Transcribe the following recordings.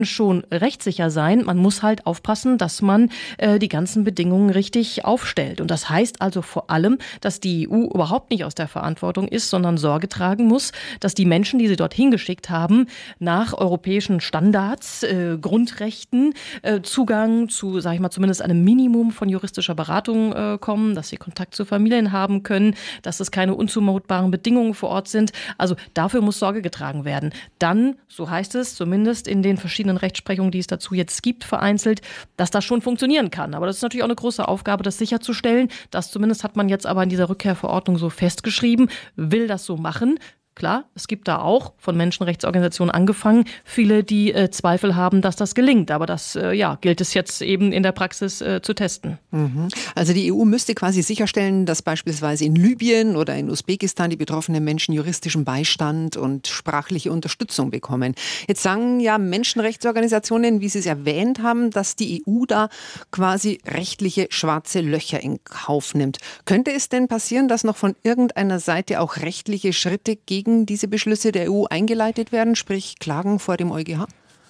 schon rechtssicher sein. Man muss halt aufpassen, dass man die ganzen Bedingungen richtig aufstellt. Und das heißt also vor allem, dass die EU überhaupt nicht aus der Verantwortung ist, sondern Sorge tragen muss, dass die Menschen, die sie dorthin geschickt haben, nach europäischen Standards, Grundrechten, Zugang zu, sage ich mal, zumindest einem Minimum von juristischer Beratung kommen, dass sie Kontakt zu Familien haben können, dass es keine unzumutbaren Bedingungen vor Ort sind. Also dafür muss Sorge getragen werden. Dann, so heißt es, zumindest in den verschiedenen Rechtsprechungen, die es dazu jetzt gibt, vereinzelt, dass das schon funktionieren kann. Aber das ist natürlich auch eine große Aufgabe, das sicherzustellen. Das zumindest hat man jetzt aber in dieser Rückkehrverordnung so festgeschrieben, will das so machen. Klar, es gibt da auch von Menschenrechtsorganisationen angefangen viele, die Zweifel haben, dass das gelingt. Aber das gilt es jetzt eben in der Praxis zu testen. Also die EU müsste quasi sicherstellen, dass beispielsweise in Libyen oder in Usbekistan die betroffenen Menschen juristischen Beistand und sprachliche Unterstützung bekommen. Jetzt sagen ja Menschenrechtsorganisationen, wie Sie es erwähnt haben, dass die EU da quasi rechtliche schwarze Löcher in Kauf nimmt. Könnte es denn passieren, dass noch von irgendeiner Seite auch rechtliche Schritte gegen diese Beschlüsse der EU eingeleitet werden, sprich Klagen vor dem EuGH?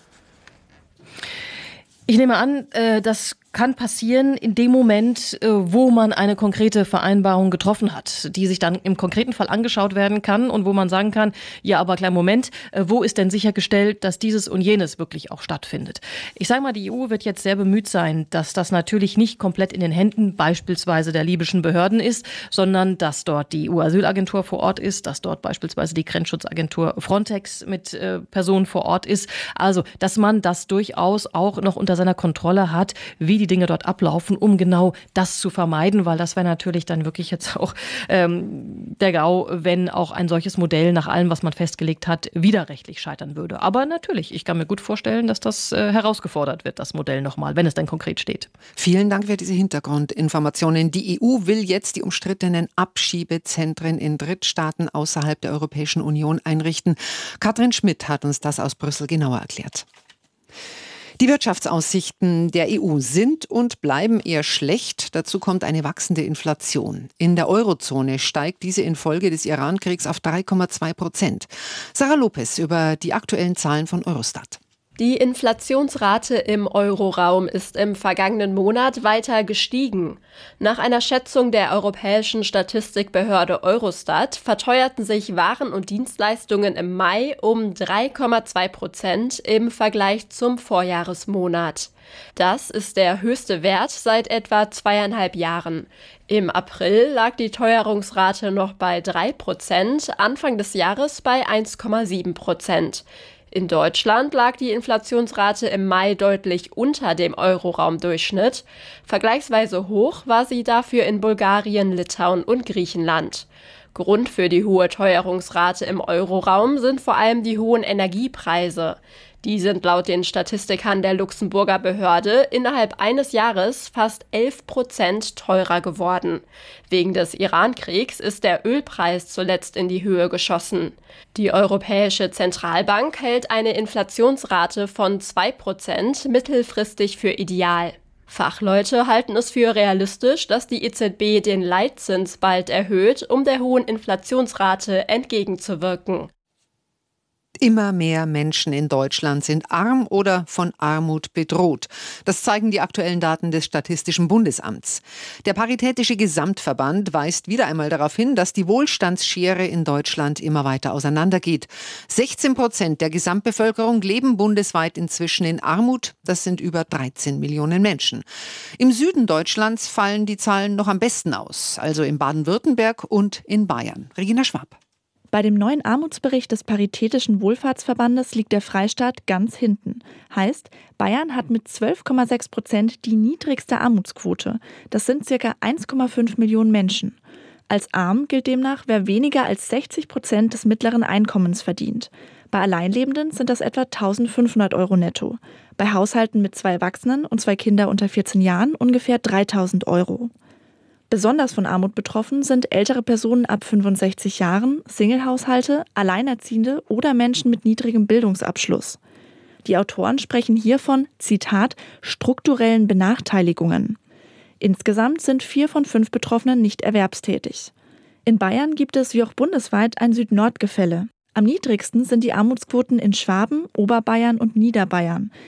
Ich nehme an, das kann passieren in dem Moment, wo man eine konkrete Vereinbarung getroffen hat, die sich dann im konkreten Fall angeschaut werden kann und wo man sagen kann, ja, aber kleinen Moment, wo ist denn sichergestellt, dass dieses und jenes wirklich auch stattfindet? Ich sage mal, die EU wird jetzt sehr bemüht sein, dass das natürlich nicht komplett in den Händen beispielsweise der libyschen Behörden ist, sondern dass dort die EU-Asylagentur vor Ort ist, dass dort beispielsweise die Grenzschutzagentur Frontex mit Personen vor Ort ist. Also, dass man das durchaus auch noch unter seiner Kontrolle hat, wie die Dinge dort ablaufen, um genau das zu vermeiden, weil das wäre natürlich dann wirklich jetzt auch der GAU, wenn auch ein solches Modell nach allem, was man festgelegt hat, widerrechtlich scheitern würde. Aber natürlich, ich kann mir gut vorstellen, dass das herausgefordert wird, das Modell nochmal, wenn es dann konkret steht. Vielen Dank für diese Hintergrundinformationen. Die EU will jetzt die umstrittenen Abschiebezentren in Drittstaaten außerhalb der Europäischen Union einrichten. Katrin Schmidt hat uns das aus Brüssel genauer erklärt. Die Wirtschaftsaussichten der EU sind und bleiben eher schlecht. Dazu kommt eine wachsende Inflation. In der Eurozone steigt diese infolge des Iran-Kriegs auf 3,2%. Sarah Lopez über die aktuellen Zahlen von Eurostat. Die Inflationsrate im Euroraum ist im vergangenen Monat weiter gestiegen. Nach einer Schätzung der europäischen Statistikbehörde Eurostat verteuerten sich Waren und Dienstleistungen im Mai um 3,2% im Vergleich zum Vorjahresmonat. Das ist der höchste Wert seit etwa 2,5 Jahren. Im April lag die Teuerungsrate noch bei 3%, Anfang des Jahres bei 1,7%. In Deutschland lag die Inflationsrate im Mai deutlich unter dem Euroraumdurchschnitt. Vergleichsweise hoch war sie dafür in Bulgarien, Litauen und Griechenland. Grund für die hohe Teuerungsrate im Euroraum sind vor allem die hohen Energiepreise. Die sind laut den Statistikern der Luxemburger Behörde innerhalb eines Jahres fast 11% teurer geworden. Wegen des Iran-Kriegs ist der Ölpreis zuletzt in die Höhe geschossen. Die Europäische Zentralbank hält eine Inflationsrate von 2% mittelfristig für ideal. Fachleute halten es für realistisch, dass die EZB den Leitzins bald erhöht, um der hohen Inflationsrate entgegenzuwirken. Immer mehr Menschen in Deutschland sind arm oder von Armut bedroht. Das zeigen die aktuellen Daten des Statistischen Bundesamts. Der Paritätische Gesamtverband weist wieder einmal darauf hin, dass die Wohlstandsschere in Deutschland immer weiter auseinandergeht. 16% der Gesamtbevölkerung leben bundesweit inzwischen in Armut. Das sind über 13 Millionen Menschen. Im Süden Deutschlands fallen die Zahlen noch am besten aus, also in Baden-Württemberg und in Bayern. Regina Schwab. Bei dem neuen Armutsbericht des Paritätischen Wohlfahrtsverbandes liegt der Freistaat ganz hinten. Heißt, Bayern hat mit 12,6% die niedrigste Armutsquote. Das sind ca. 1,5 Millionen Menschen. Als arm gilt demnach, wer weniger als 60% des mittleren Einkommens verdient. Bei Alleinlebenden sind das etwa 1.500 € netto. Bei Haushalten mit 2 Erwachsenen und 2 Kinder unter 14 Jahren ungefähr 3.000 €. Besonders von Armut betroffen sind ältere Personen ab 65 Jahren, Singlehaushalte, Alleinerziehende oder Menschen mit niedrigem Bildungsabschluss. Die Autoren sprechen hier von, Zitat, strukturellen Benachteiligungen. Insgesamt sind 4 von 5 Betroffenen nicht erwerbstätig. In Bayern gibt es wie auch bundesweit ein Süd-Nord-Gefälle. Am niedrigsten sind die Armutsquoten in Schwaben, Oberbayern und Niederbayern.